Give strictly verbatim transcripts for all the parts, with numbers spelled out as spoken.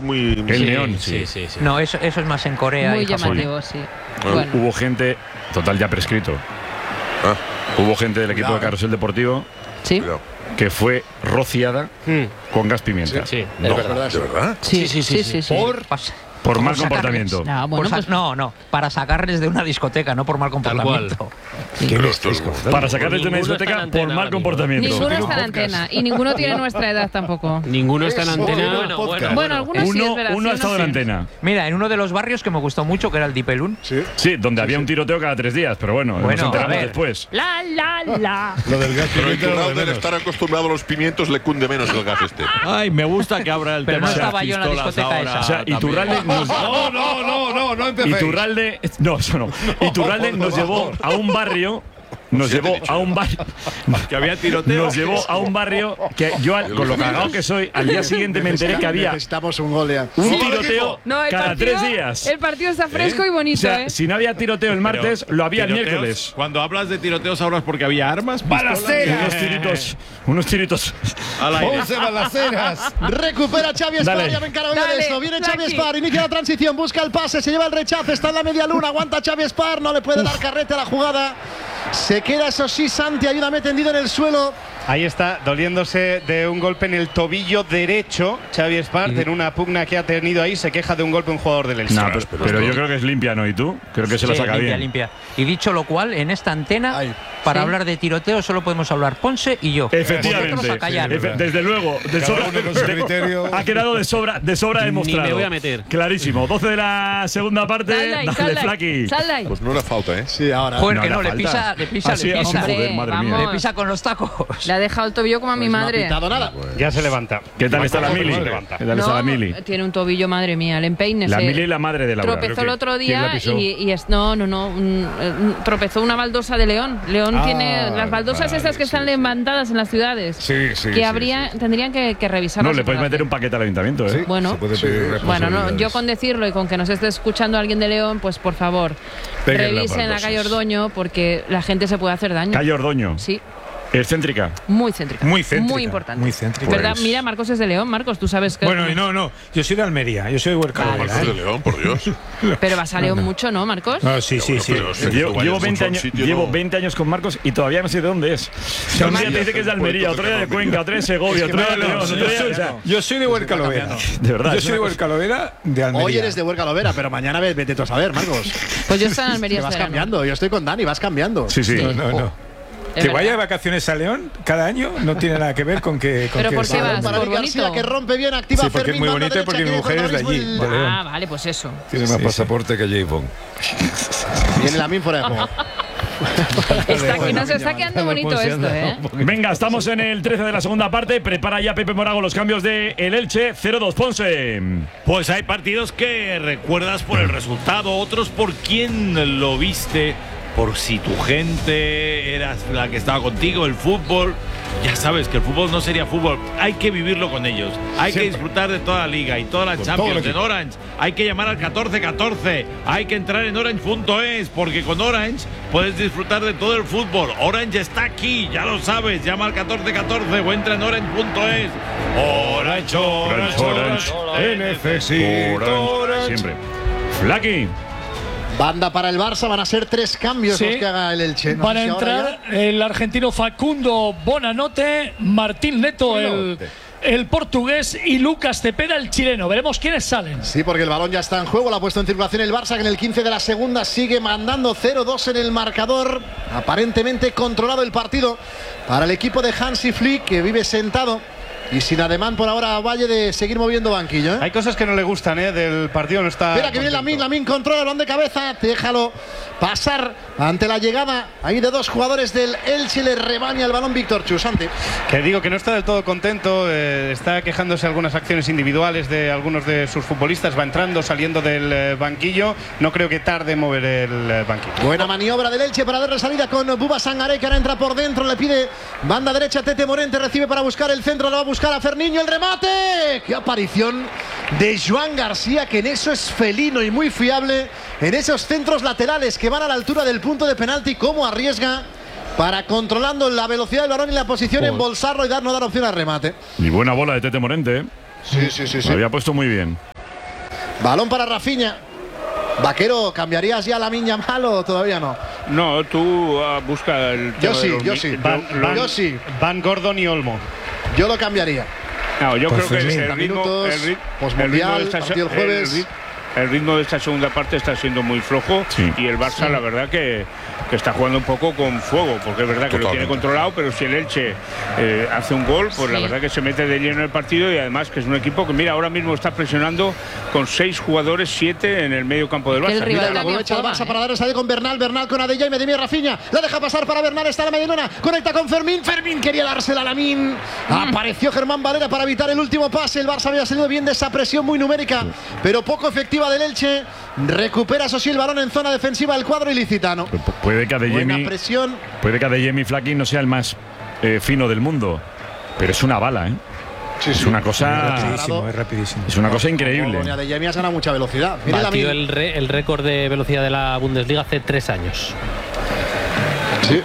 muy... El sí, neón, sí, sí. sí, sí. No, eso, eso es más en Corea Muy y Japón. llamativo, sí. Bueno. Bueno. Hubo gente, total ya prescrito, Ah, hubo gente del equipo Cuidado, de Carrusel Deportivo ¿Sí? cuidado. que fue rociada Mm. con gas pimienta. Sí, No, es verdad. ¿de verdad? Sí, Sí, sí, sí, sí, sí. Por, pas- Por ¿cómo mal sacarles? comportamiento. No, Por bueno, sa- pues, no, no, para sacarles de una discoteca, no por mal comportamiento. ¿Qué Pero me esto estáis es- contando? Para sacarles de una Ninguno está en discoteca antena por mal ahora mismo. comportamiento. ninguno tiene un está en podcast. antena y ninguno tiene nuestra edad tampoco. Ninguno está en Eso, antena. bueno, Bueno, podcast. Bueno, algunos sí, Uno, es verdad. uno ha sí, estado en sí. antena. Mira, en uno de los barrios que me gustó mucho, que era el Dipelún. Sí. Sí, donde había un tiroteo cada tres días, pero bueno, Bueno, nos enteramos a ver. después. La, la, la. Lo del gas Pero a pimienta era lo de Iturralde, al menos. estar acostumbrado a los pimientos, le cunde menos el gas este. Ay, me gusta que abra el Pero tema no de las estaba yo en la pistolas discoteca ahora esa. O sea, también. Iturralde nos, No, no, no, no, no empecéis. Iturralde, no, eso no. Iturralde por nos llevó favor. a un barrio, nos Sí, te he llevó dicho. a un barrio, Que había tiroteo. nos llevó a un barrio que yo, al- con lo cagado que soy, al día siguiente me enteré que había Necesitamos un gol ya. un tiroteo No, el cada partido, tres días. El partido está fresco y O bonito, sea, ¿eh? si no había tiroteo el martes, lo había el Tiroteos, miércoles. Cuando hablas de tiroteos ahora es porque había armas. Y ¡Balaceras! unos tiritos, unos tiritos. Al aire. ¡once balaceras! Recupera Xavi Espar, Dale. ya me encargo yo Dale, de esto. Viene Xavi Flaki. Espar, inicia la transición, busca el pase, se lleva el rechazo, está en la media luna, aguanta Xavi Espar, no le puede dar carrete a la jugada. Se queda, eso sí, Santi, ayúdame tendido en el suelo. Ahí está, doliéndose de un golpe en el tobillo derecho. Xavi Espart, en una pugna que ha tenido ahí, se queja de un golpe un jugador del Elche. No, pero, pero yo creo que es limpia, ¿no? ¿Y tú? Creo que se lo Sí, saca limpia, bien. limpia. Y dicho lo cual, en esta antena, Ay. para Sí. hablar de tiroteo solo podemos hablar Ponce y yo. Efectivamente. Vosotros a callar. Efe- desde luego, de Cada sobra, uno con su criterio. ha quedado de sobra, de sobra Ni demostrado. me voy a meter. Clarísimo. doce de la segunda parte. Sal de ahí, sal Dale, de ahí, Flaky. sal de ahí. Pues no era falta, ¿eh? Sí, ahora. Joder, No que hará no, le falta. pisa, le pisa, Ah, sí, le ah, pisa. sí, joder, Hombre, madre vamos. mía. Le pisa con los tacos. Le ha dejado el tobillo como a mi Pues no ha madre. pitado nada. Ya se levanta. ¿Qué tal está la Levanta, Mili? se levanta. ¿Qué tal está la No, Mili? tiene un tobillo, madre mía, el empeine. La se Mili y la madre de Laura. Tropezó ¿qué? el otro ¿Quién la día pisó? y, y es, no, no, no, un- un- tropezó una baldosa de León. León Ah, tiene las baldosas vale, esas que sí, están sí. levantadas en las ciudades. Sí, sí. que sí, habría, sí, sí. tendrían que, que revisarlas. No, le y puedes pagar. meter un paquete al ayuntamiento, ¿eh? Sí, Bueno. se puede pedir Bueno, no, responsabilidades. yo con decirlo y con que nos esté escuchando alguien de León, pues por favor, Peguen las revisen la baldosas. calle Ordoño porque la gente se puede hacer daño. Calle Ordoño. Sí, Excéntrica. muy céntrica. Muy céntrica, Muy importante. muy céntrica. ¿Verdad? Pues- Mira, Marcos es de León. Marcos, tú sabes que. Bueno, y no, no. Yo soy de Almería, yo soy de Huerca. Marcos de León, por Dios. Pero vas a León mucho, ¿no, Marcos? No, sí, sí, sí. Pero sé que Llevo, tú vayas llevo mucho veinte a un años, sitio, llevo ¿no? veinte años con Marcos y todavía no sé de dónde es. O sea, un día te dice que es de Almería, otro día de Cuenca, otro día de Segovia, otro día de No, León, no, otro yo día soy- o sea, Yo soy de Huerca Lovera. de verdad. Yo es soy de una Huerca Lovera de Almería. Hoy eres de Huerca Lovera, pero mañana ve- vete tú a saber, Marcos. Pues yo estoy en Que Almería vas este verano. cambiando. Yo estoy con Dani, vas cambiando. cosa- Sí, sí. No, no, no. Es Que verdad. vaya de vacaciones a León cada año no tiene nada que ver con que. Con Pero que ¿por qué sea- vas? Para ¿Por Vic García, bonito? que rompe bien, activa Sí, porque es Fermín, muy banda bonito y derecha, porque mi quiere mujer es de allí, protagonismo de León. Ah, vale, pues eso. Tiene más pasaporte que J. Bond. el- Viene la min fuera de juego. Está aquí, nos está quedando bonito esto, ¿eh? Venga, estamos en el trece de la segunda parte. Prepara ya Pepe Morago los cambios de el Elche. cero dos Ponce. Pues hay partidos que recuerdas por el resultado, otros por quién lo viste, por si tu gente era la que estaba contigo, el fútbol. Ya sabes que el fútbol no sería fútbol, hay que vivirlo con ellos. Hay que disfrutar de toda la liga y toda la Con todo Champions el en equipo. Orange. Hay que llamar al catorce catorce. Hay que entrar en orange punto es porque con Orange puedes disfrutar de todo el fútbol. Orange está aquí, ya lo sabes. Llama al catorce catorce o entra en orange punto es. Orange, Orange, Orange. Te necesito, Orange. Siempre. Flaky. Banda para el Barça, van a ser tres cambios Sí. los que haga el Elche. No Van sé a si ahora entrar el argentino Facundo Bonanote, Martín Neto, el, el portugués, y Lucas Cepeda, el chileno. Veremos quiénes salen. ya. Sí, porque el balón ya está en juego, lo ha puesto en circulación el Barça, que en el quince de la segunda sigue mandando cero dos en el marcador. Aparentemente controlado el partido para el equipo de Hansi Flick, que vive sentado y sin ademán por ahora a Valle de seguir moviendo banquillo, ¿eh? Hay cosas que no le gustan, ¿eh? Del partido no está. Espera que viene contento. Lamin, Lamin controla el balón de cabeza, déjalo pasar ante la llegada ahí de dos jugadores del Elche, le rebaña el balón Víctor Chusante. Que digo que no está del todo contento, eh, está quejándose de algunas acciones individuales de algunos de sus futbolistas, va entrando, saliendo del eh, banquillo, no creo que tarde en mover el eh, banquillo. Buena maniobra del Elche para darle salida con Buba Sangaré, que ahora entra por dentro, le pide banda derecha, Tete Morente recibe para buscar el centro, lo va a buscar a Ferniño, el remate. ¡Qué aparición de Joan García, que en eso es felino y muy fiable, en esos centros laterales que van a la altura del punto de penalti, cómo arriesga para, controlando la velocidad del balón y la posición, embolsarlo y dar, no dar opción al remate. Y buena bola de Tete Morente. ¿eh? Sí, sí, sí, Lo había puesto muy bien. Balón para Rafinha. Vaquero, ¿cambiarías ya la Minya Mal o todavía no? No, tú uh, busca el Yo tema sí, de los yo mi- sí. Van, Van- Yo sí. Van Gordon y Olmo. Yo lo cambiaría. No, yo Por creo que Fermín. el ritmo, Minutos, el rit- posmundial, el ritmo de esta, partido el el jueves. rit- el ritmo de esta segunda parte está siendo muy flojo Sí. y el Barça la verdad que, que está jugando un poco con fuego, porque es verdad que lo tiene Totalmente. controlado, pero si el Elche eh, hace un gol, pues la Sí. verdad que se mete de lleno en el partido y además que es un equipo que mira ahora mismo está presionando con seis jugadores, siete en el medio campo del Que el Barça. rival Mira, La también aprovecha el juega, Barça ¿eh? para dar esa de con Bernal. Bernal con Adeyemi, Medimi Rafinha. La deja pasar para Bernal. Está en la medialuna. Conecta con Fermín. Fermín quería dársela a Lamine. Apareció Germán Valera para evitar el último pase. El Barça había salido bien de esa presión muy numérica, pero poco efectiva del Elche. Recupera eso sí el balón en zona defensiva del cuadro ilicitano. Pu- Puede que Buena Adeyemi, presión. puede que Adeyemi Flaquín no sea el más eh, fino del mundo, pero es una bala, ¿eh? Es una Es cosa, rapidísimo, es rapidísimo. es una cosa increíble. Con Adeyemi has ganado mucha velocidad. Mira Batió Lamine. el, re- el récord de velocidad de la Bundesliga hace tres años. Sí.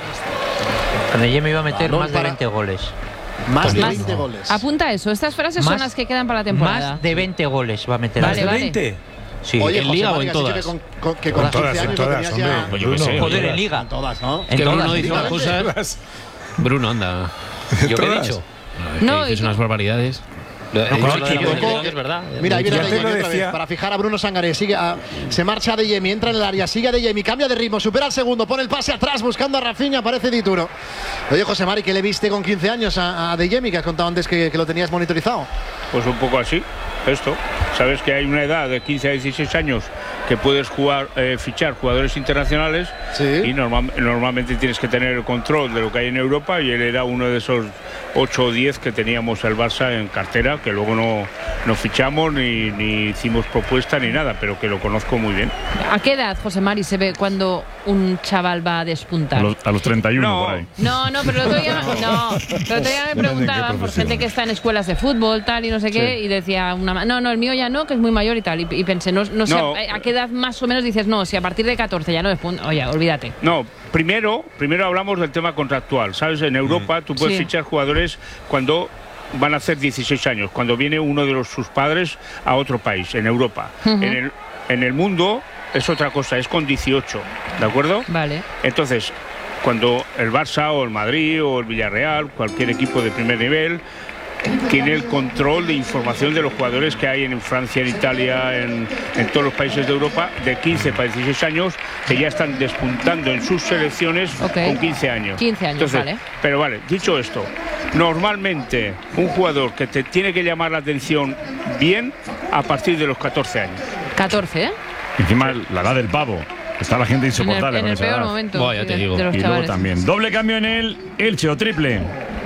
Adeyemi iba a meter Balón más de para- veinte goles. Más de Más- veinte goles. Apunta eso. Estas frases son Más- las que quedan para la temporada. Más de veinte goles va a meter. Vale, ¿De vale. veinte? Sí. Oye, ¿en José Liga o Mari, en así que todas? con, con- que con En todas, quince en años lo todas, tenías ya. hombre. yo qué sé, Joder, todas. en liga. En todas, ¿no? En Que Bruno todas, dice unas efectivamente. cosas. Bruno, anda. ¿Yo qué he Todas. dicho? No, No, y- dices unas barbaridades. He dicho claro, lo de la que yo- Bundesliga, es verdad. Mira, ahí viene Ya te Adeyemi lo otra decía. vez para fijar a Bruno Sangaré. Sigue a- se marcha Adeyemi, entra en el área, sigue Adeyemi, cambia de ritmo, supera el segundo, pone el pase atrás buscando a Rafinha, aparece Dituro. Oye, José Mari, ¿qué le viste con quince años a, a Adeyemi, que has contado antes que, que lo tenías monitorizado? Pues un poco así, esto. Sabes que hay una edad de quince a dieciséis años que puedes jugar, eh, fichar jugadores internacionales Sí. y normal- normalmente tienes que tener el control de lo que hay en Europa y él era uno de esos ocho o diez que teníamos el Barça en cartera, que luego no, no fichamos ni, ni hicimos propuesta ni nada, pero que lo conozco muy bien. ¿A qué edad, José Mari, se ve cuando un chaval va a despuntar? A los, a los treinta y uno No. por ahí. No, no, pero el otro día, no, pero el otro día me preguntaban por gente que está en escuelas de fútbol, tal y no sé qué, y decía una ma- no, no, el mío ya no, que es muy mayor y tal. Y, y pensé, no, no sé No. a, a qué edad más o menos dices, no, si a partir de catorce ya no despunta, oye, olvídate. No, primero, primero hablamos del tema contractual. ¿Sabes? En Europa tú puedes Sí. fichar jugadores cuando van a hacer dieciséis años, cuando viene uno de los, sus padres a otro país, en Europa. Ujú. en, el, en el mundo es otra cosa, es con dieciocho, ¿de acuerdo? Vale. Entonces, cuando el Barça o el Madrid o el Villarreal, cualquier equipo de primer nivel, tiene el control de información de los jugadores que hay en Francia, en Italia, en, en todos los países de Europa, de quince para dieciséis años, que ya están despuntando en sus selecciones Ok. con quince años. quince años, Entonces, vale. Pero vale, dicho esto, normalmente un jugador que te tiene que llamar la atención bien a partir de los catorce años. catorce, ¿eh? Encima la edad del pavo. Está la gente En el, insoportable en con el esa peor edad. momento Buah, ya te de, digo. de los Y luego chavales. también. Doble cambio en el Elche o triple.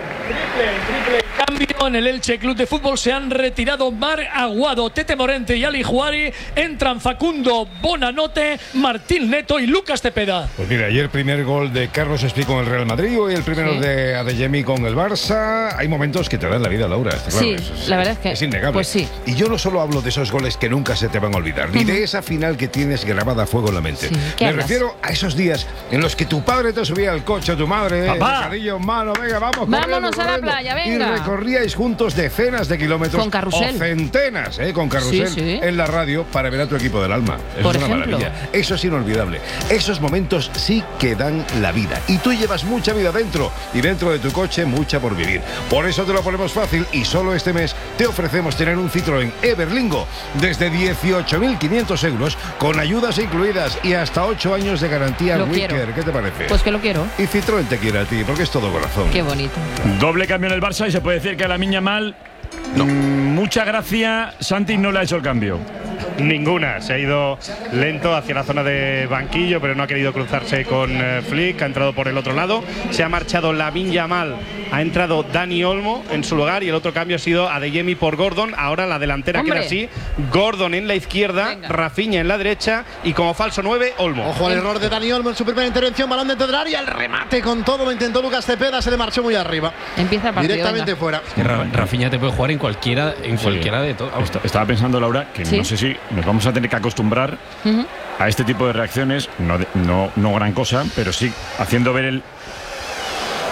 Cambio en el Elche Club de Fútbol. Se han retirado Mar Aguado, Tete Morente y Ali Juari. Entran Facundo Bonanote, Martín Neto y Lucas Cepeda. Pues mira, ayer primer gol de Carlos Espí con el Real Madrid, hoy el primero Sí. de Adeyemi con el Barça. Hay momentos que te dan la vida, Laura. está claro, Sí, eso es, la verdad es que- es innegable. pues sí. Y yo no solo hablo de esos goles que nunca se te van a olvidar, ni de esa final que tienes grabada a fuego en la mente. Sí, ¿qué Me hablas? refiero a esos días en los que tu padre te subía al coche, tu madre, Papá. bocadillo en mano, venga, vamos. Vámonos corriendo, a la corriendo. playa, venga. Y recorríais juntos decenas de kilómetros. Con carrusel. O centenas, ¿eh? Con carrusel Sí, sí. en la radio para ver a tu equipo del alma. Eso Por es una ejemplo. maravilla. Eso es inolvidable. Esos momentos sí que dan la vida. Y tú llevas mucha vida dentro. Y dentro de tu coche, mucha por vivir. Por eso te lo ponemos fácil. Y solo este mes te ofrecemos tener un Citroën Everlingo desde dieciocho mil quinientos euros, con ayudas incluidas y hasta ocho años de garantía Lo Wicker. quiero. ¿Qué te parece? Pues que lo quiero. Y Citroën te quiere a ti, porque es todo corazón. Qué bonito. Doble cambio en el Barça y se puede decir que a la Minya Mal, mm, mucha gracia, Santi no le ha hecho el cambio. Ninguna. Se ha ido lento hacia la zona de banquillo, pero no ha querido cruzarse con eh, Flick. Ha entrado por el otro lado. Se ha marchado Lamine Yamal. Ha entrado Dani Olmo en su lugar y el otro cambio ha sido Adeyemi por Gordon. Ahora la delantera ¡Hombre! queda así. Gordon en la izquierda, Venga. Rafinha en la derecha y como falso nueve, Olmo. Ojo al error de Dani Olmo en su primera intervención, balón dentro del área, el remate con todo lo intentó Lucas Cepeda, se le marchó muy arriba. Empieza el partido. Directamente venga. fuera. Que Ra- Rafinha te puede jugar en cualquiera, en Sí. cualquiera de todos. Est- Estaba pensando, Laura, que Sí. no sé si nos vamos a tener que acostumbrar Ujú. a este tipo de reacciones, no, de- no, no gran cosa, pero sí haciendo ver el,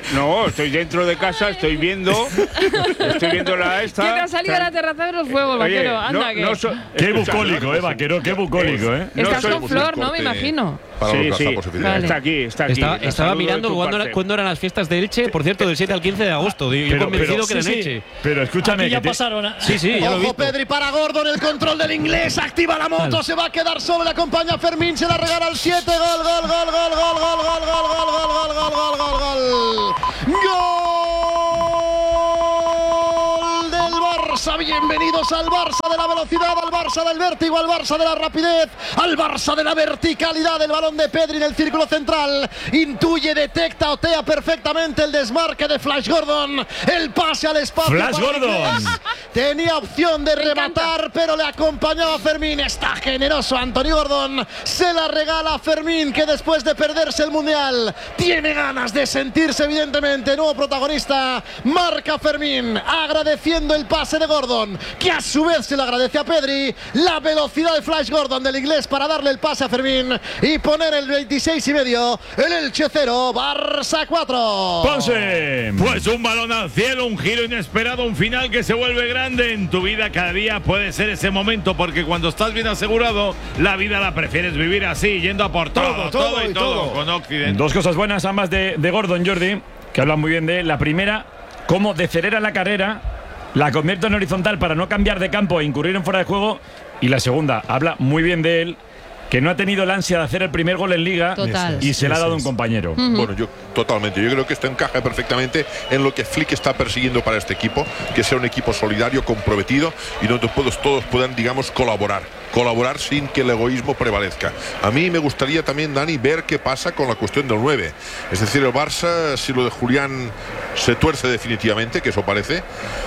No, estoy dentro de casa, estoy viendo. Estoy viendo la esta. ¿Qué te ha salido a la terraza de los fuegos, vaquero? Oye, Anda, no, que. no so, Qué escucha, bucólico, no, eh, vaquero, qué bucólico, eh. Estás no con Flor, ¿no? Me imagino. Para Sí, los sí. gazapos, Vale. Está aquí, está aquí. Estaba, La estaba saludo de mirando tu cuándo, parte. cuándo eran las fiestas de Elche, por cierto, del siete al quince de agosto. Yo Pero- convencido pero- que era sí, en sí. Elche. Pero escúchame, Aquí ya que te- pasaron. a- Sí, sí, ya lo he Ojo visto. Pedri para Gordon, el control del inglés, activa la moto, Vale. se va a quedar solo, le acompaña Fermín, se la regala al siete, gol, gol, gol, gol, gol, gol, gol, gol, gol, gol, gol, gol, gol, gol, gol. Gol del Barça, bienvenidos al Barça de la velocidad, al Barça del vértigo, al Barça de la rapidez, al Barça de la verticalidad del balón de Pedri en el círculo central. Intuye, detecta, otea perfectamente el desmarque de Flash Gordon, el pase al espacio. Flash para Gordon. inglés. Tenía opción de rematar, pero le acompañaba Fermín. Está generoso Anthony Gordon. Se la regala a Fermín, que después de perderse el Mundial tiene ganas de sentirse evidentemente nuevo protagonista. Marca Fermín, agradeciendo el pase de Gordon, que a su vez se lo agradece a Pedri. La velocidad de Flash Gordon del inglés para darle el pase a Fermín y poner el veintiséis y medio. El Elche cero, Barça cuatro. Ponce. Pues un balón al cielo, un giro inesperado, un final que se vuelve grande. En tu vida cada día puede ser ese momento, porque cuando estás bien asegurado, la vida la prefieres vivir así, yendo a por todo, todo, todo y y todo, todo. con Occidente. Dos cosas buenas, ambas de, de Gordon, Jordi, que hablan muy bien de él. La primera, cómo decelera la carrera, la convierte en horizontal para no cambiar de campo e incurrir en fuera de juego. Y la segunda, habla muy bien de él, que no ha tenido la ansia de hacer el primer gol en Liga. Total. Y se la ha dado un compañero. Bueno, yo totalmente. Yo creo que esto encaja perfectamente en lo que Flick está persiguiendo para este equipo, que sea un equipo solidario, comprometido y donde todos, todos puedan, digamos, colaborar. Colaborar sin que el egoísmo prevalezca. A mí me gustaría también, Dani, ver qué pasa con la cuestión del nueve. Es decir, el Barça, si lo de Julián se tuerce definitivamente, que eso parece,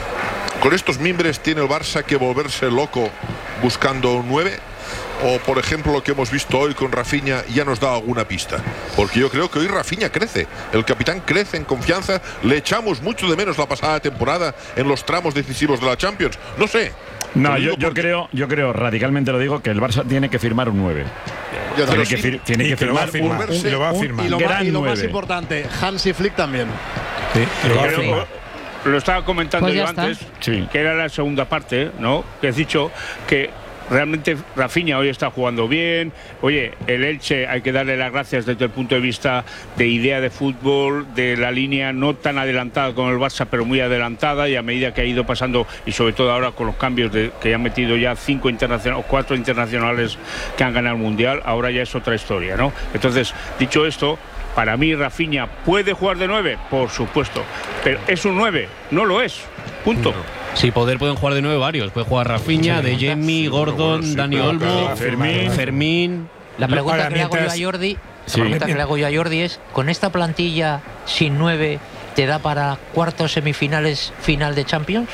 con estos mimbres tiene el Barça que volverse loco buscando un nueve. O por ejemplo lo que hemos visto hoy con Rafinha ya nos da alguna pista, porque yo creo que hoy Rafinha crece, el capitán crece en confianza, le echamos mucho de menos la pasada temporada en los tramos decisivos de la Champions, no sé. No, Lo yo, digo yo porque- creo, yo creo, radicalmente lo digo, que el Barça tiene que firmar un nueve. Yo Tiene también. que, fir- tiene Y que que lo va a firmar, firmar, un, y lo va a un firmar. Y lo, más, gran y lo más nueve. importante, Hansi Flick también. Sí, lo va a Pero, firmar. lo estaba comentando Pues yo ya está. antes, Sí. que era la segunda parte, ¿no? Que has dicho que realmente Rafinha hoy está jugando bien. Oye, el Elche hay que darle las gracias desde el punto de vista de idea de fútbol, de la línea no tan adelantada como el Barça, pero muy adelantada, y a medida que ha ido pasando, y sobre todo ahora con los cambios de, que han metido ya cinco internacionales o cuatro internacionales que han ganado el Mundial, ahora ya es otra historia, ¿no? Entonces, dicho esto, para mí Rafinha puede jugar de nueve, por supuesto, pero es un nueve, no lo es, punto. Sí, poder pueden jugar de nueve varios. Puede jugar Rafinha, De Jemi, Gordon, bueno, sí, Dani pero Olmo, acá Fermín. Fermín. La pregunta Ahora, que le hago yo mientras- a Jordi, Sí. la pregunta que le hago yo a Jordi es, ¿con esta plantilla sin nueve te da para cuartos, semifinales, final de Champions?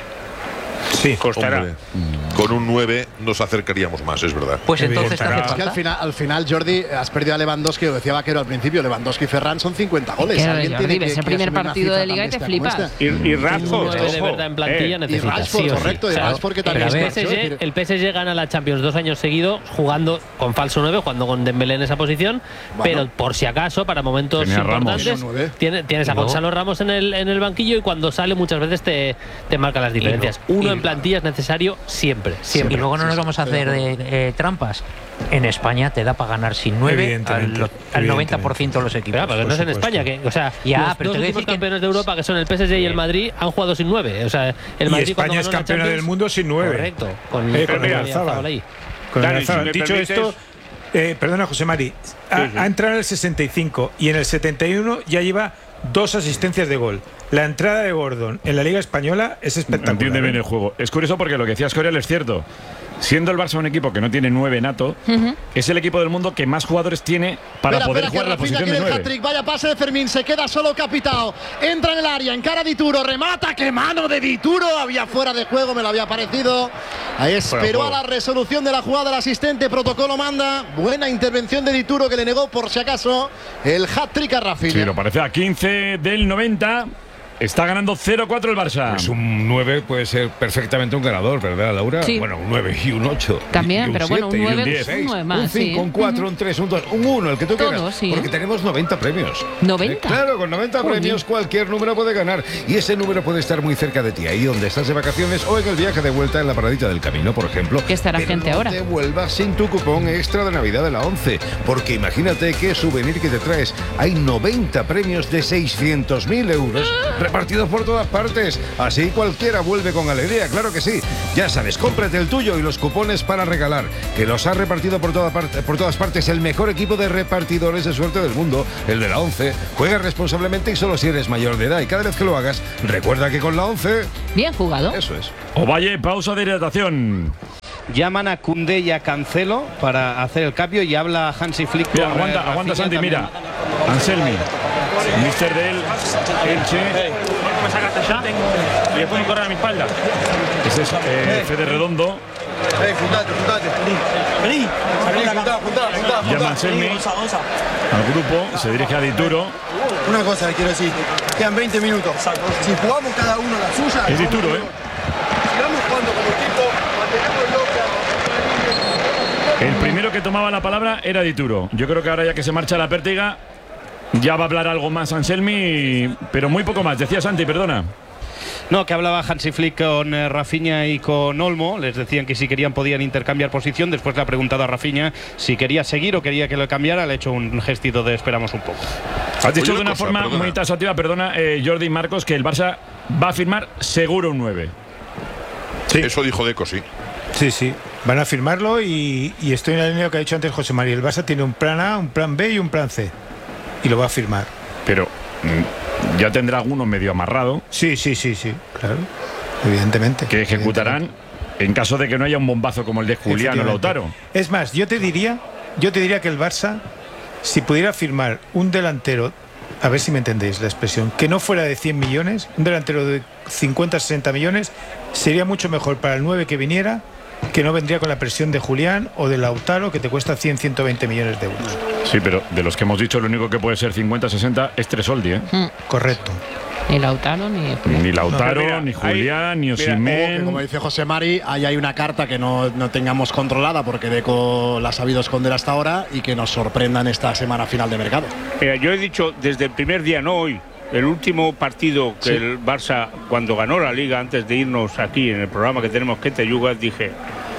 Sí. Costará. Hombre, con un nueve nos acercaríamos más, es verdad. Pues entonces te hace Es que al falta. final, al final, Jordi, has perdido a Lewandowski, lo decía Vaquero al principio, Lewandowski y Ferran son cincuenta goles. Claro, Alguien Jordi, tiene que- ves el que primer asumir una partido cifra de Liga tan y te bestia como flipas. esta. Y, y Un Rashford, nueve de ojo, verdad en plantilla eh, necesita. Rashford, sí o sí. correcto, y Claro. Rashford que Pero también el es P S marchó, G, el P S G gana la Champions dos años seguidos jugando con falso nueve, jugando con Dembélé en esa posición, Bueno. pero por si acaso, para momentos Tenía Ramos. importantes, Tenía nueve. tiene- tienes a Y luego- Gonzalo Ramos en el, en el banquillo, y cuando sale muchas veces te, te marca las diferencias. Y- Uno y- en plantilla es necesario siempre, Y siempre. luego no nos vamos a hacer eh, eh, trampas. En España te da para ganar sin nueve al, Evidentemente, lo- al noventa por ciento de los Claro, equipos. porque no es en supuesto. España, que, o sea, Ya, los pero dos te voy a últimos decir que- campeones de Europa, que son el P S G y el Madrid, han jugado sin nueve. O sea, el Y Madrid cuando España es ganó la campeona del Champions- mundo sin nueve. Correcto. Con, Eh, con con el Oyarzabal. Oyarzabal ahí. Con Dani, Oyarzabal. si me Dicho permites- esto, eh, perdona, José Mari, ha, Sí, sí. ha entrado en el sesenta y cinco y en el setenta y uno ya lleva dos asistencias de gol. La entrada de Gordon en la Liga Española es espectacular. Entiende bien ¿eh? el juego. Es curioso porque lo que decía Escorial es cierto. Siendo el Barça un equipo que no tiene nueve nato, es el equipo del mundo que más jugadores tiene para Espera, poder espera, jugar que la Rafinha posición de quiere el nueve. hat-trick. Vaya pase de Fermín, se queda solo Capitao. Entra en el área, encara Dituro, remata, qué mano de Dituro. Había fuera de juego, me lo había parecido. Ahí esperó a la resolución de la jugada el asistente, protocolo manda. Buena intervención de Dituro, que le negó por si acaso el hat-trick a Rafinha. Sí, lo parece a quince del noventa. está ganando cero cuatro el Barça. Pues un nueve puede ser perfectamente un ganador, ¿verdad, Laura? Sí. Bueno, un nueve y un ocho. También, y un pero bueno, un siete, y nueve, diez, un nueve más, un cinco, sí. un cuatro, un tres, un dos, un uno, el que tú Todo, quieras. sí. Porque tenemos noventa premios. ¿noventa? Eh, claro, con noventa Joder. premios cualquier número puede ganar. Y ese número puede estar muy cerca de ti, ahí donde estás de vacaciones o en el viaje de vuelta en la paradita del camino, por ejemplo. Que estará Pero gente no ahora. te vuelvas sin tu cupón extra de Navidad de la once. Porque imagínate qué souvenir que te traes. Hay noventa premios de seiscientos mil euros repartidos por todas partes. Así cualquiera vuelve con alegría, claro que sí. Ya sabes, cómprate el tuyo y los cupones para regalar, que los ha repartido por, toda parte, por todas partes el mejor equipo de repartidores de suerte del mundo, el de la once. Juega responsablemente y solo si eres mayor de edad. Y cada vez que lo hagas, recuerda que con la once... Bien jugado. Eso es. Ovalle, pausa de hidratación. Llaman a Koundé y a Cancelo para hacer el cambio y habla Hansi Flick. Mira, con, aguanta, eh, aguanta Rafinha Santi, también. mira. Anselmi, mister del Elche. ¿Me sacaste ya? Y después me corren a mi espalda. Ese es eh, Fede Redondo. ¡Ey, juntate, juntate! ¡Vení! ¡Vení, juntá, juntá, juntá! Llama Anselmi al grupo, se dirige a Dituro. Una cosa que quiero decir, quedan veinte minutos. Si jugamos cada uno la suya... Es Dituro, ¿eh? Sigamos jugando como equipo, mantenemos El primero que tomaba la palabra era Dituro. Yo creo que ahora ya que se marcha la Pértiga, ya va a hablar algo más Anselmi, pero muy poco más. Decía Santi, perdona. No, que hablaba Hansi Flick con eh, Rafinha y con Olmo. Les decían que si querían podían intercambiar posición. Después le ha preguntado a Rafinha si quería seguir o quería que lo cambiara. Le ha hecho un gestito de esperamos un poco. Has dicho Oye, de una cosa, forma perdona. muy taxativa, perdona, eh, Jordi Marcos, que el Barça va a firmar seguro un nueve. Sí. Eso dijo Deco, sí. Sí, sí. Van a firmarlo y, y estoy en la línea de lo que ha dicho antes José María. El Barça tiene un plan A, un plan B y un plan C. Y lo va a firmar. Pero mm, ya tendrá alguno medio amarrado. Sí, sí, sí, sí. Claro. Evidentemente. Que ejecutarán en caso de que no haya un bombazo como el de Julián o Lautaro. Es más, yo te diría, yo te diría que el Barça, si pudiera firmar un delantero, a ver si me entendéis la expresión, que no fuera de cien millones, un delantero de cincuenta, sesenta millones, sería mucho mejor para el nueve que viniera, que no vendría con la presión de Julián o de Lautaro, que te cuesta cien, ciento veinte millones de euros. Sí, pero de los que hemos dicho, lo único que puede ser cincuenta, sesenta es Tresoldi, ¿eh? Mm. Correcto. Ni Lautaro ni... Ni Lautaro, No, mira, ni Julián, ni Mira, ojo, que Osimhen. como dice José Mari, ahí hay una carta que no, no tengamos controlada porque Deco la ha sabido esconder hasta ahora y que nos sorprendan esta semana final de mercado. Mira, yo he dicho desde el primer día, no hoy, el último partido que Sí. el Barça, cuando ganó la Liga, antes de irnos aquí en el programa que tenemos que te yugas, dije,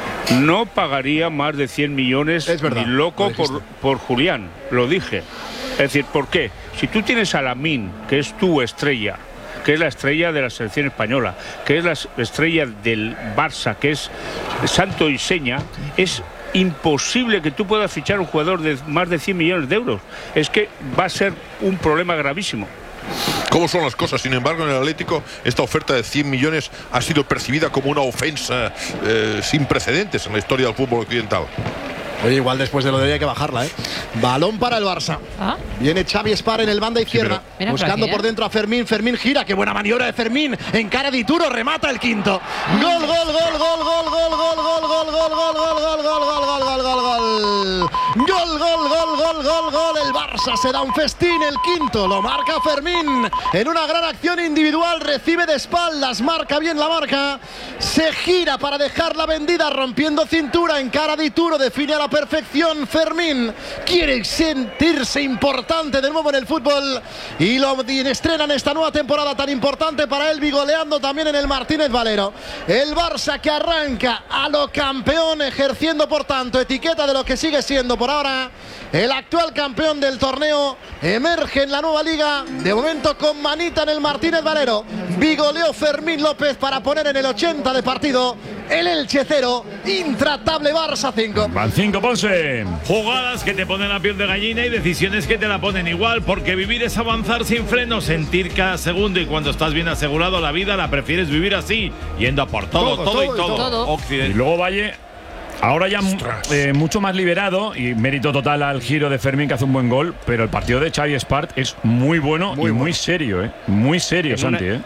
no pagaría más de cien millones Es verdad, ni loco lo dijiste. por, por Julián, lo dije. Es decir, ¿por qué? Si tú tienes a Lamine, que es tu estrella, que es la estrella de la selección española, que es la estrella del Barça, que es santo y seña, es imposible que tú puedas fichar un jugador de más de cien millones de euros. Es que va a ser un problema gravísimo. ¿Cómo son las cosas? Sin embargo, en el Atlético, esta oferta de cien millones ha sido percibida como una ofensa eh, sin precedentes en la historia del fútbol occidental. Oye, igual después de lo de hoy hay que bajarla, ¿eh? Balón para el Barça. ¿Ah? Viene Xavi Espar en el banda izquierda. Mira, buscando por aquí, ¿eh? por dentro a Fermín. Fermín gira. Qué buena maniobra de Fermín. Encara Dituro. Remata el quinto. Gol, gol, gol, gol, gol, gol, gol, gol, gol, gol, gol, gol, gol, gol, gol, gol, gol, gol, gol. Gol, gol, gol, gol, gol, gol. El Barça se da un festín. El quinto lo marca Fermín. En una gran acción individual. Recibe de espaldas. Marca bien la marca. Se gira para dejarla vendida. Rompiendo cintura. Encara Dituro. Define a la perfección. Fermín quiere sentirse importante de nuevo en el fútbol y lo estrenan esta nueva temporada tan importante para él, vigoleando también en el Martínez Valero. El Barça que arranca a lo campeón, ejerciendo por tanto etiqueta de lo que sigue siendo por ahora el actual campeón del torneo, emerge en la nueva liga, de momento con manita en el Martínez Valero. Vigoleó Fermín López para poner en el ochenta de partido el Elche cero, intratable Barça cinco. Van cinco, Ponce. Jugadas que te ponen la piel de gallina y decisiones que te la ponen igual, porque vivir es avanzar sin freno, sentir cada segundo, y cuando estás bien asegurado la vida la prefieres vivir así, yendo a por todo, todo, todo y todo. todo. Occidente. Y luego Valle, ahora ya eh, mucho más liberado, y mérito total al giro de Fermín, que hace un buen gol, pero el partido de Xavi Espart es muy bueno muy y bueno. muy serio, ¿eh? Muy serio, En una- Santi, ¿eh?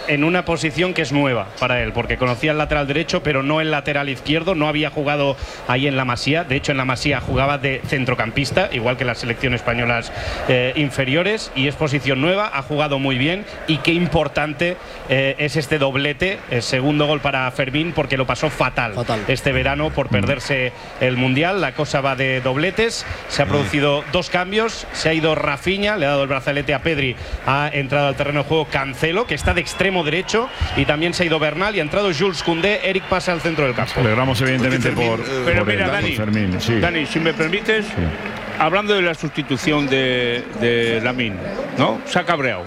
en una posición que es nueva para él, porque conocía el lateral derecho, pero no el lateral izquierdo, no había jugado ahí en la Masía. De hecho, en la Masía jugaba de centrocampista, igual que las selecciones españolas eh, inferiores, y es posición nueva, ha jugado muy bien, y qué importante eh, es este doblete, el segundo gol para Fermín, porque lo pasó fatal, fatal este verano por perderse el Mundial. La cosa va de dobletes, se ha producido dos cambios, se ha ido Rafinha, le ha dado el brazalete a Pedri, ha entrado al terreno de juego Cancelo, que está de extremo derecho, y también se ha ido Bernal y ha entrado Jules Koundé. Eric pasa al centro del campo. Alegramos evidentemente por, pero por mira, el, Dani, por Fermín, sí. Dani, si me permites, sí. Hablando de la sustitución de, de Lamine, ¿no? Se ha cabreado.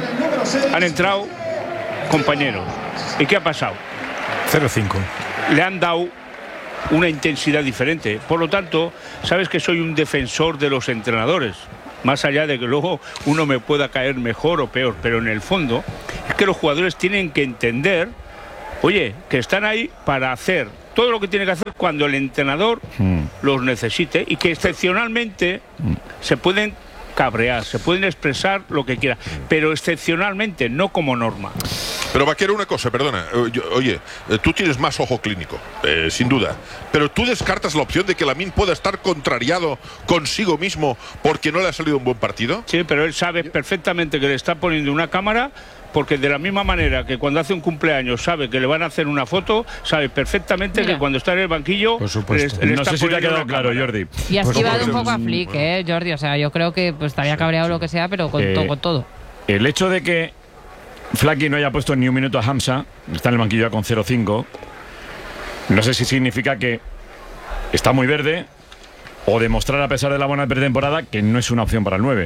Han entrado compañeros. ¿Y qué ha pasado? cero cinco. Le han dado una intensidad diferente. Por lo tanto, sabes que soy un defensor de los entrenadores. Más allá de que luego uno me pueda caer mejor o peor, pero en el fondo es que los jugadores tienen que entender, oye, que están ahí para hacer todo lo que tiene que hacer cuando el entrenador mm. los necesite, y que excepcionalmente mm. se pueden cabrear, se pueden expresar lo que quieran, pero excepcionalmente, no como norma. Pero Vaquero, una cosa, perdona, oye, tú tienes más ojo clínico, eh, sin duda, pero tú descartas la opción de que Lamine pueda estar contrariado consigo mismo porque no le ha salido un buen partido. Sí, pero él sabe perfectamente que le está poniendo una cámara, porque de la misma manera que cuando hace un cumpleaños sabe que le van a hacer una foto, sabe perfectamente Mira. que cuando está en el banquillo Por supuesto. Le, le no sé si te ha quedado claro, Jordi. Y has llevado un poco a Flick, eh, Jordi, o sea, yo creo que pues estaría cabreado lo que sea, pero con, eh, todo, con todo. El hecho de que Flaky no haya puesto ni un minuto a Hamza, está en el banquillo ya con cero cinco, no sé si significa que está muy verde, o demostrar, a pesar de la buena pretemporada, que no es una opción para el nueve.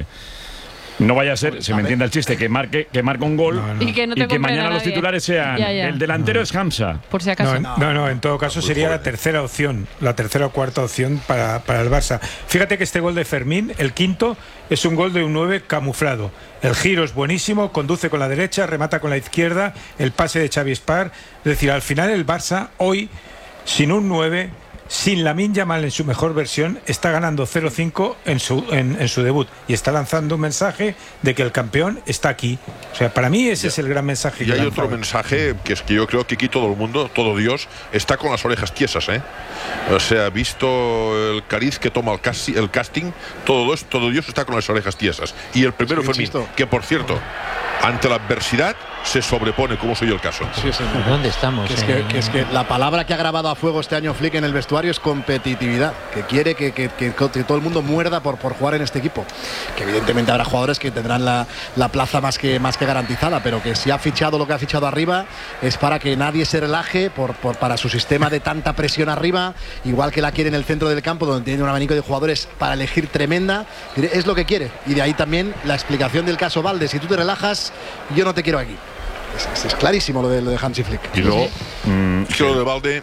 No vaya a ser, se me entiende el chiste, que marque, que marque un gol no, no. y que, no te y que mañana los titulares sean ya, ya. el delantero no. es Hamza. Por si acaso. No, no, no en todo caso sería la tercera opción, la tercera o cuarta opción para, para el Barça. Fíjate que este gol de Fermín, el quinto, es un gol de un nueve camuflado. El giro es buenísimo, conduce con la derecha, remata con la izquierda, el pase de Xavi Spar. Es decir, al final el Barça hoy, sin un nueve, sin Lamine Yamal en su mejor versión, está ganando cero cinco en su, en, en su debut, y está lanzando un mensaje de que el campeón está aquí. O sea, para mí ese ya. es el gran mensaje. Y hay otro lanzado. mensaje, que es que yo creo que aquí todo el mundo, todo Dios, está con las orejas tiesas, ¿eh? O sea, visto el cariz que toma el, casti el casting, todo Dios, todo Dios está con las orejas tiesas. Y el primero fue Fermín, que por cierto, ante la adversidad se sobrepone, como soy el caso. Sí, sí. ¿Dónde estamos? Que es que, que es que la palabra que ha grabado a fuego este año Flick en el vestuario es competitividad, que quiere que, que, que, que todo el mundo muerda por, por jugar en este equipo. Que evidentemente habrá jugadores que tendrán la, la plaza más que, más que garantizada, pero que si ha fichado lo que ha fichado arriba es para que nadie se relaje por, por, para su sistema de tanta presión arriba, igual que la quiere en el centro del campo, donde tiene un abanico de jugadores para elegir tremenda. Es lo que quiere, y de ahí también la explicación del caso Valde: si tú te relajas, yo no te quiero aquí. Es, es clarísimo lo de, lo de Hansi Flick. Y luego, mmm, lo de Valde.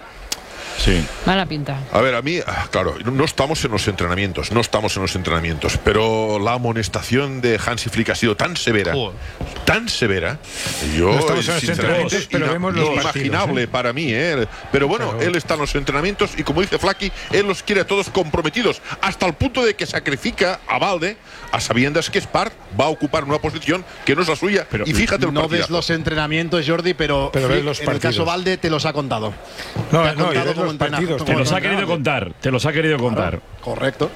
Sí. Mala pinta. A ver, a mí, claro, no estamos en los entrenamientos, no estamos en los entrenamientos, pero la amonestación de Hansi Flick ha sido tan severa, Joder. tan severa. Yo, no estamos en los entrenamientos, pero vemos los inimaginable ¿eh? para mí, ¿eh? Pero bueno, pero... él está en los entrenamientos y, como dice Flaky, él los quiere a todos comprometidos, hasta el punto de que sacrifica a Valde a sabiendas que Spar va a ocupar una posición que no es la suya. Pero, y fíjate, el no partidazo. ves los entrenamientos, Jordi, pero, pero Flick, los en el caso Valde te los ha contado. No, te ha no, contado los partidos. Te los ha querido contar, te los ha querido contar. Claro, correcto.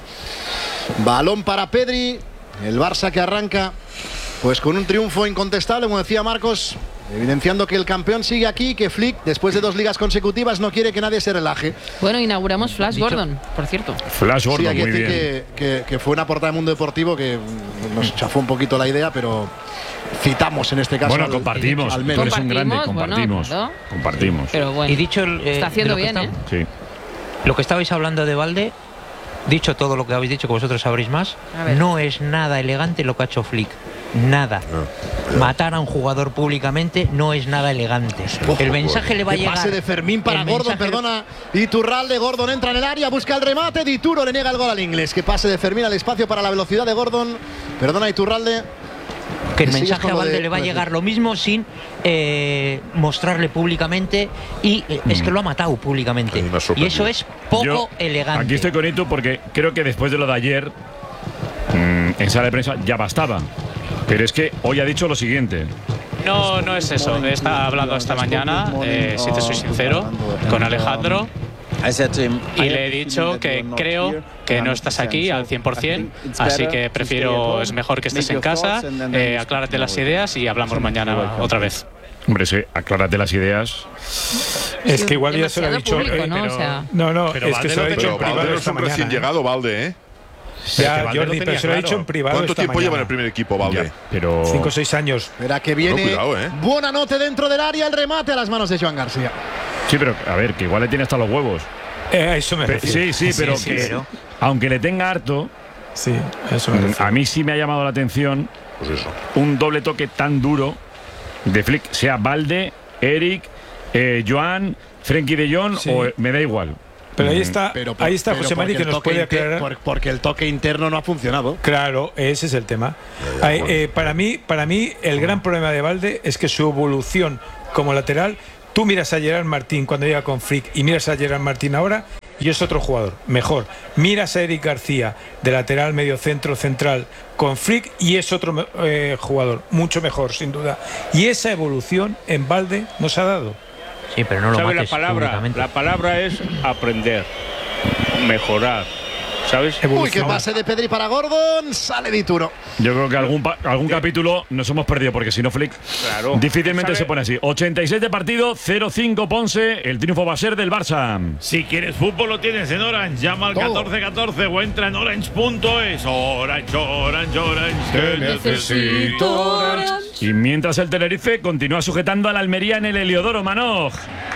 Balón para Pedri, el Barça que arranca pues con un triunfo incontestable, como decía Marcos, evidenciando que el campeón sigue aquí, que Flick, después de dos ligas consecutivas, no quiere que nadie se relaje. Bueno, inauguramos Flash Dicho. Gordon, por cierto. Flash Gordon, sí, hay que muy decir bien. Que, que, que fue una portada de Mundo Deportivo que nos chafó un poquito la idea, pero citamos en este caso. Bueno, al, compartimos. Al Tú eres un grande, Compartimos, compartimos. bueno, compartimos. Pero bueno, y dicho el, eh, está haciendo bien, está, ¿eh? Sí. Lo que estabais hablando de Valde, dicho todo lo que habéis dicho, que vosotros sabréis más, no es nada elegante lo que ha hecho Flick. Nada. No, Matar a un jugador públicamente no es nada elegante. Ojo, el mensaje le va a llegar. Pase de Fermín para Gordon, perdona. Iturralde, Gordon entra en el área, busca el remate. Dituro le niega el gol al inglés. Que pase de Fermín al espacio para la velocidad de Gordon. Perdona, Iturralde. Que el mensaje a Valde de, le va a llegar lo mismo sin eh, mostrarle públicamente, y eh, mm. es que lo ha matado públicamente. Y eso es poco Yo, elegante. Aquí estoy con Itu porque creo que después de lo de ayer, mmm, en sala de prensa ya bastaba. Pero es que hoy ha dicho lo siguiente: No, no es eso. He estado hablando esta mañana, eh, si te soy sincero, con Alejandro. Y le he dicho que creo que no estás aquí al cien por cien, así que prefiero, es mejor que estés en casa, eh, aclárate las ideas y hablamos mañana otra vez. Hombre, sí, aclárate las ideas. Es que igual ya se lo he dicho. Público, ¿no? Pero, o sea, no, no, pero es que se lo he dicho en privado Valde no es esta un mañana. recién ¿eh? llegado, Valde, ¿eh? Ya, Jordi, pero se lo he dicho en privado. ¿Cuánto esta tiempo mañana? lleva en el primer equipo, Valde? Ya, pero Cinco o seis años. Espera que viene. No, cuidado, ¿eh? Buena nota dentro del área, el remate a las manos de Joan García. Sí, pero a ver, que igual le tiene hasta los huevos. Eh, a eso me Pe- refiero. Sí, sí, pero sí, que, pero- aunque le tenga harto, Sí, a eso me refiero. a mí sí me ha llamado la atención Pues eso. un doble toque tan duro de Flick, sea Valde, Eric, eh, Joan, Frenkie de Jong, Sí. o me da igual. Pero ahí está, Pero- ahí está pero José Mari porque que el nos toque puede inter- aclarar. por- Porque el toque interno no ha funcionado. Claro, ese es el tema. Ay, eh, para mí, para mí, el gran problema de Valde es que su evolución como lateral, tú miras a Gerard Martín cuando llega con Flick y miras a Gerard Martín ahora y es otro jugador, mejor. Miras a Eric García de lateral, medio centro, central con Flick y es otro eh, jugador, mucho mejor, sin duda. Y esa evolución en Valde nos ha dado. Sí, pero no lo ¿Sabes la mates palabra? públicamente. La palabra es aprender, mejorar. ¿Sabes? Uy, qué pase de Pedri para Gordon. Sale Dituro. Yo creo que algún, pa- algún capítulo nos hemos perdido, porque si no, Flick Claro. difícilmente ¿Sabe? se pone así. ochenta y seis de partido, cero cinco Ponce. El triunfo va a ser del Barça. Si quieres fútbol lo tienes en Orange. Llama al Todo. catorce catorce o entra en orange punto es. Orange, Orange, Orange. Te necesito. Y mientras el Tenerife continúa sujetando al Almería en el Heliodoro, Manoj.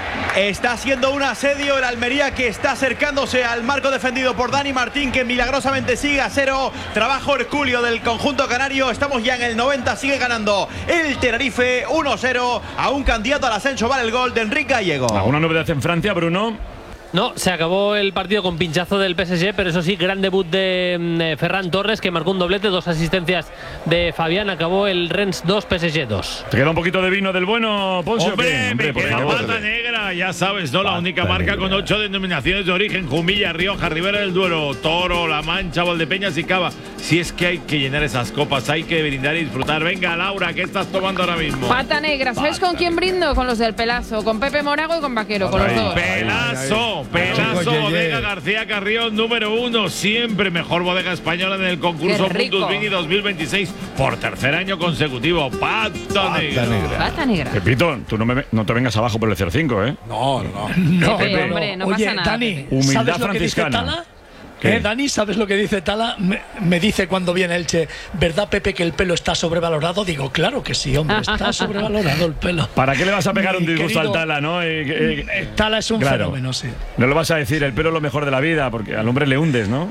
Está siendo un asedio el Almería, que está acercándose al marco defendido por Dani Martín, que milagrosamente sigue a cero. Trabajo hercúleo del conjunto canario. Estamos ya en el noventa, sigue ganando el Tenerife uno cero. A un candidato al ascenso vale el gol de Enrique Gallego. ¿Alguna novedad en Francia, Bruno? No, se acabó el partido con pinchazo del P S G, pero eso sí, gran debut de mm, Ferran Torres, que marcó un doblete, dos asistencias de Fabián. Acabó el Rennes dos, P S G dos. ¿Te queda un poquito de vino del bueno, Ponce? o qué? Hombre, me por queda favor. pata negra, ya sabes, ¿no? La única marca con ocho denominaciones de origen: Jumilla, Rioja, Ribera del Duero, Toro, La Mancha, Valdepeñas y Cava. Si es que hay que llenar esas copas, hay que brindar y disfrutar. Venga, Laura, ¿qué estás tomando ahora mismo? Pata negra. ¿Sabes con quién brindo? Con los del Pelazo, con Pepe Morago y con Vaquero, con los dos. Pelazo, Pelazo, Bodega García Carrión, número uno, siempre mejor bodega española en el concurso Qué rico. Puntus Vini dos mil veintiséis por tercer año consecutivo. Pata negra. Pata negra. Pepito, tú no, me, no te vengas abajo por el cero cinco, ¿eh? No, no. No, Pepe, pero- hombre, no Oye, pasa nada, Dani, Pepe. Humildad ¿sabes lo que dice franciscana. Tala? ¿Qué? ¿Eh, Dani, ¿sabes lo que dice Tala? Me, me dice cuando viene Elche, ¿verdad, Pepe, que el pelo está sobrevalorado? Digo, claro que sí, hombre, está sobrevalorado el pelo. ¿Para qué le vas a pegar Mi un disgusto querido- al Tala, no? Eh, eh, Eh, Tala es un claro. fenómeno, sí. No le vas a decir el pelo es lo mejor de la vida, porque al hombre le hundes, ¿no?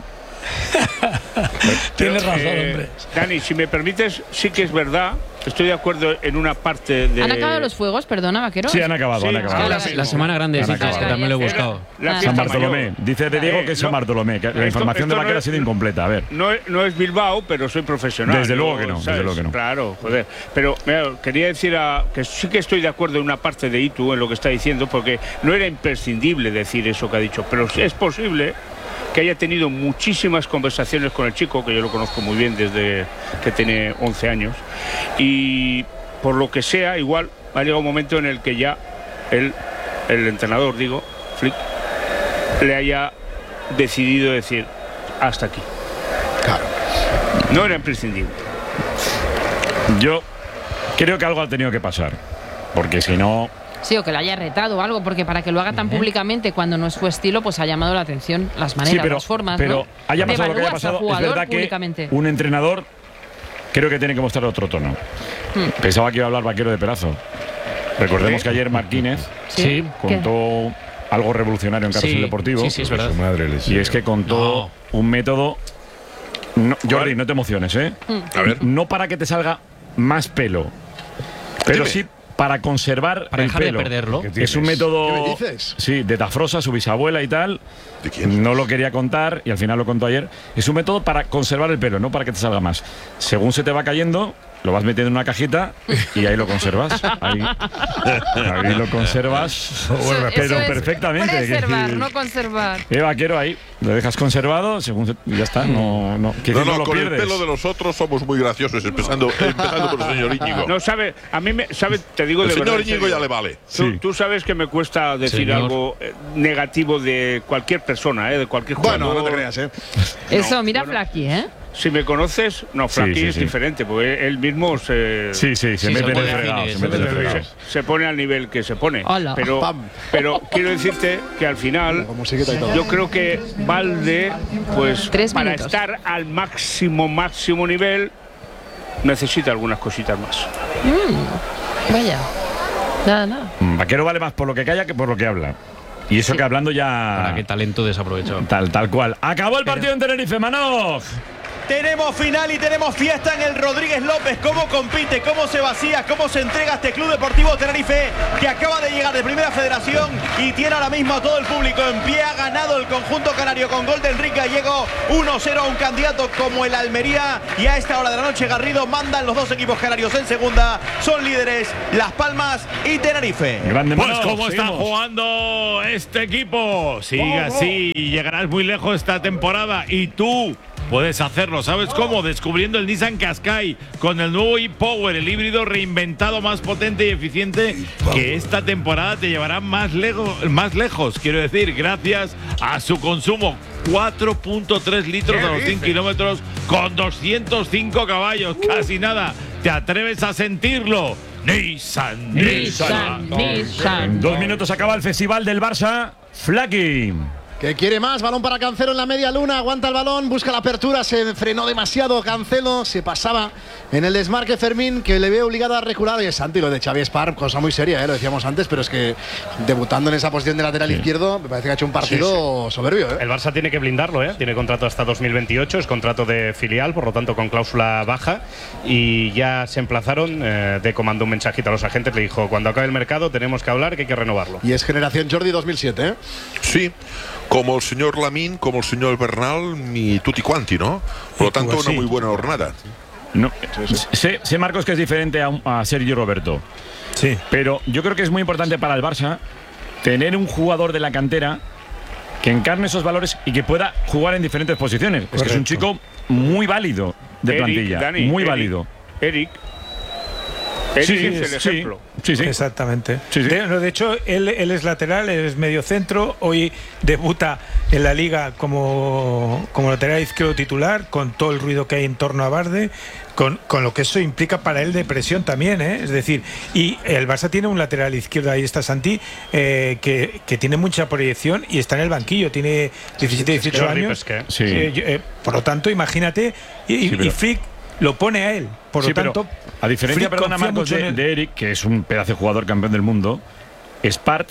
Tienes razón, Eh, hombre. Dani, si me permites, sí que es verdad. Estoy de acuerdo en una parte de. ¿Han acabado los fuegos? Perdona, Vaquero. Sí, han acabado, Sí, han sí, acabado. la- La semana grande, Han sí, acabado. que también lo he Era buscado. la Ah. fiesta San Bartolomé. mayor. Dice de Diego Eh, que es San no, Bartolomé. Que la esto- información esto de Vaquero no ha es- sido incompleta. A ver. No, es- no es Bilbao, pero soy profesional. Desde Yo, luego que no, desde ¿sabes? luego que no. Claro, joder. Pero mira, quería decir a, que sí que estoy de acuerdo en una parte de Itu, en lo que está diciendo, porque no era imprescindible decir eso que ha dicho, pero sí es posible que haya tenido muchísimas conversaciones con el chico, que yo lo conozco muy bien desde que tiene once años, y por lo que sea, igual ha llegado un momento en el que ya él, el entrenador, digo, Flick, le haya decidido decir hasta aquí. Claro. No era imprescindible. Yo creo que algo ha tenido que pasar. Porque si no. Sí, o que lo haya retado o algo, porque para que lo haga tan públicamente cuando no es su estilo, pues ha llamado la atención las maneras, Sí, pero, las formas, pero ¿no? haya pasado lo que haya Devaluarse al pasado, es jugador verdad que públicamente. un entrenador creo que tiene que mostrar otro tono. Hmm. Pensaba que iba a hablar Vaquero de Pelazo. Recordemos ¿Sí? que ayer Martínez Sí. contó algo revolucionario en Carrusel Sí, Deportivo. sí, sí, es verdad. Su madre le Y es que contó un método. No, Jordi, no te emociones, ¿eh? A ver. No para que te salga más pelo, pero Dime. sí para conservar Para el dejar de pelo. perderlo. Es un método. ¿Qué me dices? Sí, de Tafrosa, su bisabuela y tal. ¿De quién? No lo quería contar y al final lo contó ayer. Es un método para conservar el pelo, no para que te salga más. Según se te va cayendo, lo vas metiendo en una cajita y ahí lo conservas. Ahí, ahí lo conservas, Eso- pero eso es perfectamente. Preservar, Que- no conservar. Eh, vaquero, ahí lo dejas conservado, según se- y ya está. No, no, que No, no, no, lo con pierdes. el pelo de los otros somos muy graciosos, empezando, empezando por el señor Íñigo. No sabe, a mí me sabe, te digo El de señor verdad, en Íñigo serio. ya le vale. Tú, Sí. tú sabes que me cuesta decir Señor. algo eh, negativo de cualquier persona, eh, de cualquier jugador. Bueno, no te creas, ¿eh? Eso, mira Flaky, ¿eh? Si me conoces, no, Sí, Flaky sí, es sí. diferente, porque él mismo se, Sí, sí, se Sí, mete se en el pone fregado. afines, Se se mete en el mete en el fregado. se pone al nivel que se pone. Hola. Pero, Pam. pero quiero decirte que al final yo creo que Valde, pues Tres para minutos. estar al máximo, máximo nivel, necesita algunas cositas más. Vaya. Nada, nada. Mm, Vaquero vale más por lo que calla que por lo que habla. Y eso que hablando ya. Para qué talento desaprovechado. Tal, tal cual. Acabó el partido en Tenerife, Manoj. Tenemos final y tenemos fiesta en el Rodríguez López. ¿Cómo compite? ¿Cómo se vacía? ¿Cómo se entrega este Club Deportivo Tenerife que acaba de llegar de Primera Federación y tiene ahora mismo a todo el público en pie? Ha ganado el conjunto canario con gol de Enrique Gallego uno cero a un candidato como el Almería. Y a esta hora de la noche Garrido mandan los dos equipos canarios en segunda. Son líderes Las Palmas y Tenerife. Grande Pues Manoj, cómo está seguimos. jugando este equipo. Sigue así y llegarás muy lejos esta temporada. Y tú puedes hacerlo. ¿Sabes cómo? Descubriendo el Nissan Qashqai con el nuevo e-Power, el híbrido reinventado más potente y eficiente que esta temporada te llevará más, lejos, más lejos. Quiero decir, gracias a su consumo. cuatro punto tres litros a los cien kilómetros con doscientos cinco caballos. Casi nada. ¿Te atreves a sentirlo? Nissan, Nissan, Nissan. Nissan. En dos minutos acaba el festival del Barça. Flaky. Que quiere más, balón para Cancelo en la media luna, aguanta el balón, busca la apertura, se frenó demasiado Cancelo, se pasaba en el desmarque Fermín, que le ve obligado a recular. Y es Santi, lo de Xavi Espar, cosa muy seria, ¿eh? Lo decíamos antes, pero es que debutando en esa posición de lateral izquierdo, me parece que ha hecho un partido soberbio, ¿eh? El Barça tiene que blindarlo, ¿eh? Tiene contrato hasta dos mil veintiocho, es contrato de filial, por lo tanto con cláusula baja. Y ya se emplazaron, eh, Deco mandó un mensajito a los agentes, le dijo, cuando acabe el mercado tenemos que hablar, que hay que renovarlo. Y es generación Jordi dos mil siete, ¿eh? Sí, como el señor Lamín, como el señor Bernal, ni tutti quanti, ¿no? Por lo tanto, Pues una sí. muy buena jornada. No, sé, sé, Marcos, que es diferente a, un- a Sergio Roberto. Sí. Pero yo creo que es muy importante para el Barça tener un jugador de la cantera que encarne esos valores y que pueda jugar en diferentes posiciones. Es que es un chico muy válido de Eric, plantilla. Dani, muy Eric, válido. Eric. Eric Sí, es el sí, ejemplo. Sí, sí. Exactamente. Sí, sí. De, no, de hecho, él, él es lateral, él es medio centro. Hoy debuta en la liga como, como lateral izquierdo titular, con todo el ruido que hay en torno a Barde, con, con lo que eso implica para él de presión también, ¿eh? Es decir, y el Barça tiene un lateral izquierdo, ahí está Santi, eh, que, que tiene mucha proyección y está en el banquillo, tiene diecisiete, dieciocho Jordi años. Pesqué. Sí. Eh, yo- eh, por lo tanto, imagínate, y, y- Sí, pero- y Flick lo pone a él. Por Sí, lo pero tanto, a diferencia, Flick perdona, confía Marcos, mucho en de, él. de Eric, que es un pedazo de jugador campeón del mundo, Spart,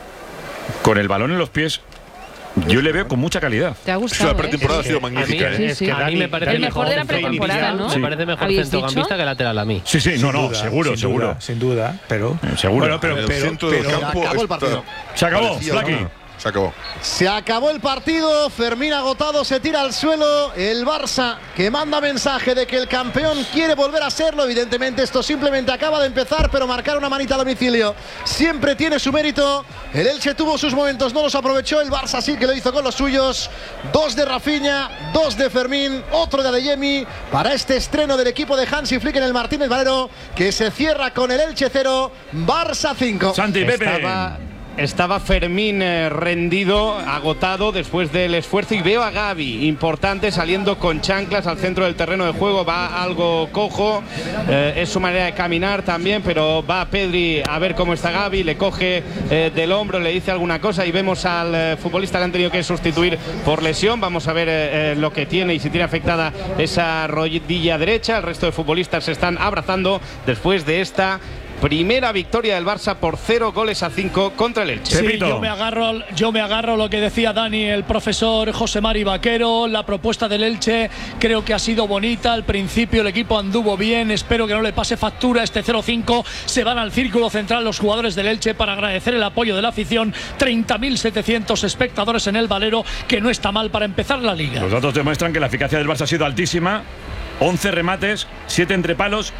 con el balón en los pies, yo le veo con mucha calidad. ¿Te ha Sí, gustado? la pretemporada eh? ha sido A mí, magnífica, ¿eh? Sí, es sí. que a mí Dani- me parece El mejor de la pretemporada, ¿no? Me parece mejor ¿Habéis centrocampista dicho? que lateral a mí. Sí, sí, no, Sin no, duda, seguro, sin seguro. duda, sin duda, pero Eh, seguro. Bueno, pero, En el pero, centro pero- del campo acabó el está- partido. Se acabó, parecía, Flaky. ¿no? Se acabó. Se acabó el partido, Fermín agotado se tira al suelo, el Barça que manda mensaje de que el campeón quiere volver a serlo, evidentemente esto simplemente acaba de empezar, pero marcar una manita a domicilio siempre tiene su mérito, el Elche tuvo sus momentos, no los aprovechó, el Barça sí que lo hizo con los suyos, dos de Rafinha, dos de Fermín, otro de Adeyemi, para este estreno del equipo de Hansi Flick en el Martínez Valero, que se cierra con el Elche cero, Barça cinco. Santi, Pepe. Estaba, estaba Fermín eh, rendido, agotado después del esfuerzo, y veo a Gavi, importante, saliendo con chanclas al centro del terreno de juego, va algo cojo, eh, es su manera de caminar también, pero va Pedri a ver cómo está Gavi, le coge eh, del hombro, le dice alguna cosa, y vemos al eh, futbolista que han tenido que sustituir por lesión. Vamos a ver eh, eh, lo que tiene y si tiene afectada esa rodilla derecha. El resto de futbolistas se están abrazando después de esta primera victoria del Barça por cero goles a cinco contra el Elche. Sí, yo me agarro al- yo me agarro a lo que decía Dani, el profesor José Mari Vaquero. La propuesta del Elche creo que ha sido bonita. Al principio el equipo anduvo bien. Espero que no le pase factura este cero cinco. Se van al círculo central los jugadores del Elche para agradecer el apoyo de la afición. treinta mil setecientos espectadores en el Valero, que no está mal para empezar la liga. Los datos demuestran que la eficacia del Barça ha sido altísima. once remates, siete entre palos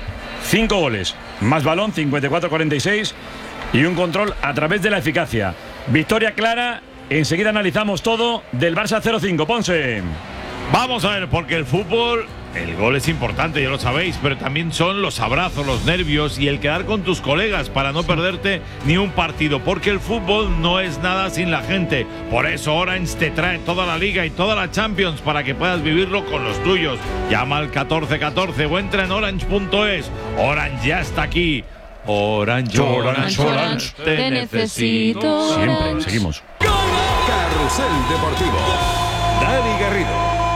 cinco goles, más balón, cincuenta y cuatro cuarenta y seis, y un control a través de la eficacia. Victoria clara, enseguida analizamos todo del Barça cero cinco. Ponce. Vamos a ver, porque el fútbol, el gol es importante, ya lo sabéis, pero también son los abrazos, los nervios y el quedar con tus colegas para no perderte ni un partido, porque el fútbol no es nada sin la gente. Por eso Orange te trae toda la Liga y toda la Champions para que puedas vivirlo con los tuyos. Llama al catorce catorce o entra en orange punto es. Orange ya está aquí. Orange, Orange, Orange, Orange, te necesito. Siempre, seguimos. Carrusel Deportivo. Dani Garrido.